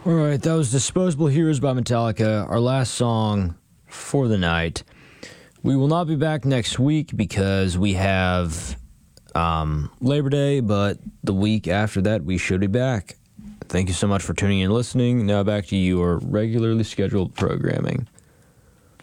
All right, that was Disposable Heroes by Metallica, our last song for the night. We will not be back next week because we have Labor Day, but the week after that, we should be back. Thank you so much for tuning in and listening. Now back to your regularly scheduled programming.